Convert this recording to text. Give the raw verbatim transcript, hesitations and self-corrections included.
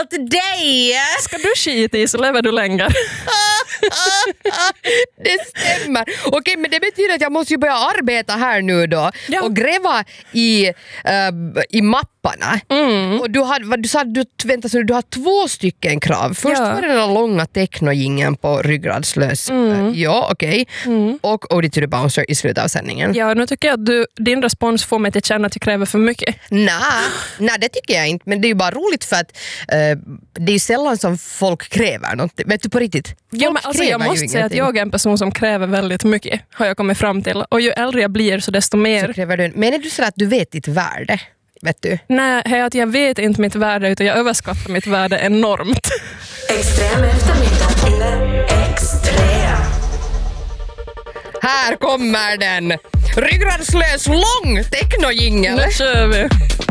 jingel till dig. Ska du skita i så lever du längre. Det stämmer. Okej, men det betyder att jag måste ju börja arbeta här nu då. Ja. Och gräva i, uh, i mapparna. Mm. Och du, hade, vad, du sa att du, vänta, så du har två stycken krav. Först ja. var det den långa techno-jingeln på ryggradslös. Mm. Ja, okej. Okay. Mm. Och Ode to the Bouncer i slutet av sändningen. Ja, nu tycker jag att du, din respons får mig till att känna att jag kräver för mycket. Nej, nej, det tycker jag inte. Men det är ju bara roligt för att uh, det är ju sällan som folk kräver något. Vet du på riktigt? Ja, men alltså, jag måste säga att jag är en person som kräver väldigt mycket, har jag kommit fram till. Och ju äldre jag blir så desto mer... Så kräver du. Men är du så att du vet ditt värde? Vet du? Nej, att jag vet inte mitt värde utan jag överskattar mitt värde enormt. Extrem eftermiddag eller extrem. Här kommer den! Ryggradslös lång techno-jingel. Nu kör vi.